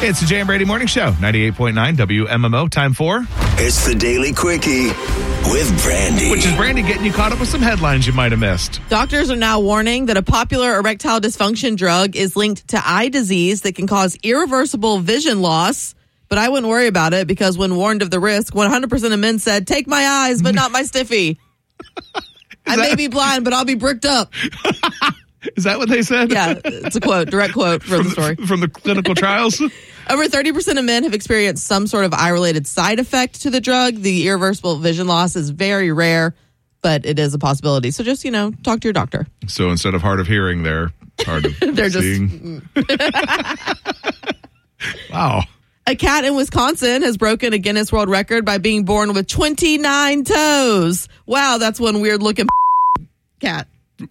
It's the Jay and Brady Morning Show, 98.9 WMMO. Time for... It's the Daily Quickie with Brandy. Which is Brandy getting you caught up with some headlines you might have missed. Doctors are now warning that a popular erectile dysfunction drug is linked to eye disease that can cause irreversible vision loss. But I wouldn't worry about it because when warned of the risk, 100% of men said, take my eyes, but not my stiffy. I may be blind, but I'll be bricked up. Is that what they said? Yeah, it's a quote, direct quote from the story. From the clinical trials? Over 30% of men have experienced some sort of eye-related side effect to the drug. The irreversible vision loss is very rare, but it is a possibility. So just, talk to your doctor. So instead of hard of hearing, they're hard of seeing. Wow. A cat in Wisconsin has broken a Guinness World Record by being born with 29 toes. Wow, that's one weird-looking cat.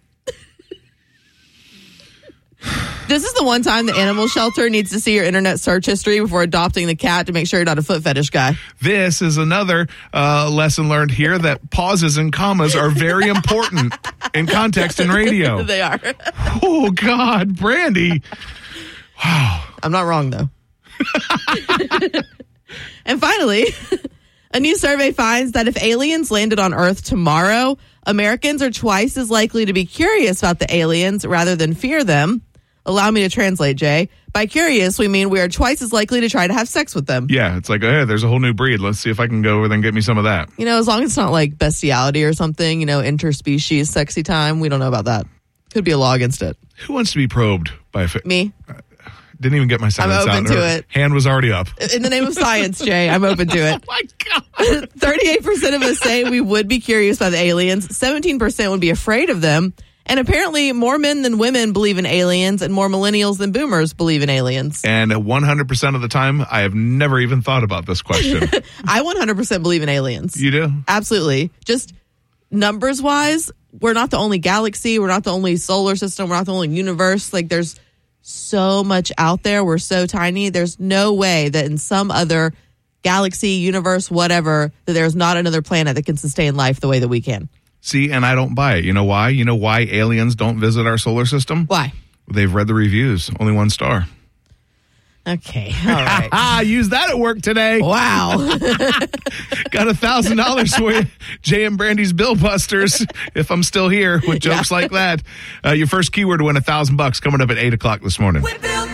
This is the one time the animal shelter needs to see your internet search history before adopting the cat to make sure you're not a foot fetish guy. This is another lesson learned here that pauses and commas are very important in context and radio. They are. Oh, God, Brandy. Wow. I'm not wrong, though. And finally, a new survey finds that if aliens landed on Earth tomorrow, Americans are twice as likely to be curious about the aliens rather than fear them. Allow me to translate, Jay. By curious, we mean we are twice as likely to try to have sex with them. Yeah, it's like, hey, there's a whole new breed. Let's see if I can go over there and get me some of that. As long as it's not like bestiality or something, interspecies sexy time, we don't know about that. Could be a law against it. Who wants to be probed by a... Me. Didn't even get my sentence out. I'm open to it. Hand was already up. In the name of science, Jay, I'm open to it. Oh, my God. 38% of us say we would be curious by the aliens. 17% would be afraid of them. And apparently more men than women believe in aliens and more millennials than boomers believe in aliens. And 100% of the time, I have never even thought about this question. I 100% believe in aliens. You do? Absolutely. Just numbers-wise, we're not the only galaxy. We're not the only solar system. We're not the only universe. Like, there's so much out there. We're so tiny. There's no way that in some other galaxy, universe, whatever, that there's not another planet that can sustain life the way that we can. See, and I don't buy it. You know why? You know why aliens don't visit our solar system? Why? They've read the reviews. Only 1 star. Okay. All right. Use that at work today. Wow. Got $1,000 for you. Jay and Brandy's Bill Busters, if I'm still here with jokes like that. Your first keyword to win $1,000 coming up at 8 o'clock this morning.